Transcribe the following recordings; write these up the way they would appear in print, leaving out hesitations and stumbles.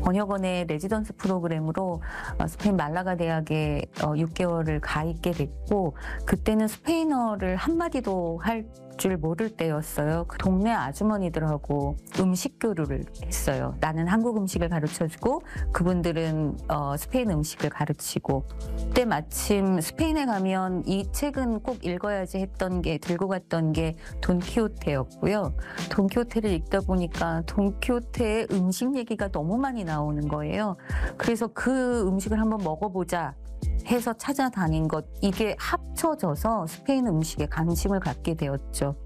번역원의 레지던스 프로그램으로 스페인 말라가 대학에 6개월을 가 있게 됐고, 그때는 스페인어를 한마디도 할 줄 모를 때였어요. 그 동네 아주머니들하고 음식 교류를 했어요. 나는 한국 음식을 가르쳐주고 그분들은 스페인 음식을 가르치고. 그때 마침 스페인에 가면 이 책은 꼭 읽어야지 했던 게, 들고 갔던 게 돈키호테였고요. 돈키호테를 읽다 보니까 돈키호테의 음식 얘기가 너무 많이 나오는 거예요. 그래서 그 음식을 한번 먹어보자 해서 찾아다닌 것, 이게 합쳐져서 스페인 음식에 관심을 갖게 되었죠.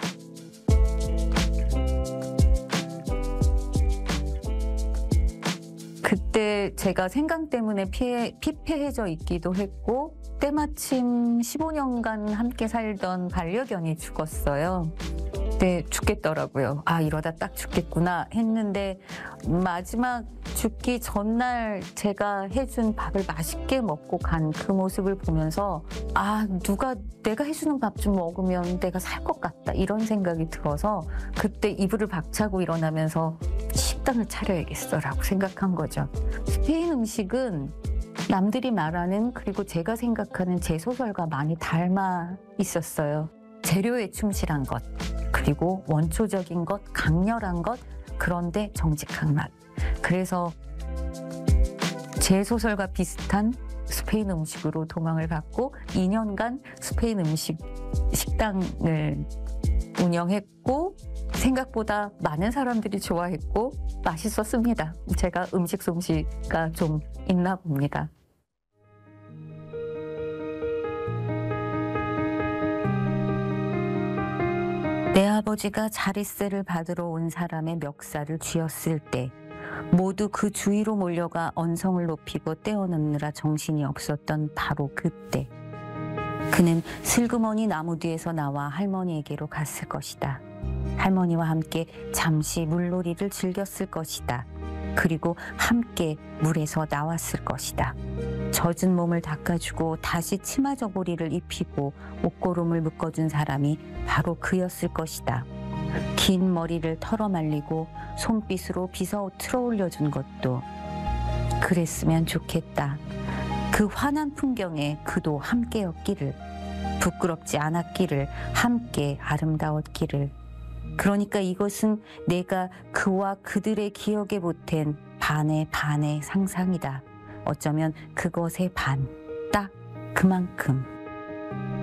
그때 제가 생강 때문에 피폐해져 있기도 했고, 때마침 15년간 함께 살던 반려견이 죽었어요. 그때 죽겠더라고요. 아, 이러다 딱 죽겠구나 했는데, 마지막 죽기 전날 제가 해준 밥을 맛있게 먹고 간 그 모습을 보면서, 아, 누가 내가 해주는 밥 좀 먹으면 내가 살 것 같다, 이런 생각이 들어서 그때 이불을 박차고 일어나면서 식당을 차려야겠어라고 생각한 거죠. 스페인 음식은 남들이 말하는, 그리고 제가 생각하는 제 소설과 많이 닮아 있었어요. 재료에 충실한 것, 그리고 원초적인 것, 강렬한 것, 그런데 정직한 맛. 그래서 제 소설과 비슷한 스페인 음식으로 도망을 갔고 2년간 스페인 음식 식당을 운영했고, 생각보다 많은 사람들이 좋아했고 맛있었습니다. 제가 음식 솜씨가 좀 있나 봅니다. 내 아버지가 자릿세를 받으러 온 사람의 멱살을 쥐었을 때 모두 그 주위로 몰려가 언성을 높이고 떼어놓느라 정신이 없었던 바로 그때, 그는 슬그머니 나무 뒤에서 나와 할머니에게로 갔을 것이다. 할머니와 함께 잠시 물놀이를 즐겼을 것이다. 그리고 함께 물에서 나왔을 것이다. 젖은 몸을 닦아주고 다시 치마 저고리를 입히고 옷고름을 묶어준 사람이 바로 그였을 것이다. 긴 머리를 털어 말리고 손빗으로 빗어 틀어올려준 것도 그랬으면 좋겠다. 그 환한 풍경에 그도 함께였기를, 부끄럽지 않았기를, 함께 아름다웠기를. 그러니까 이것은 내가 그와 그들의 기억에 보탠 반의 상상이다. 어쩌면 그것의 반, 딱 그만큼.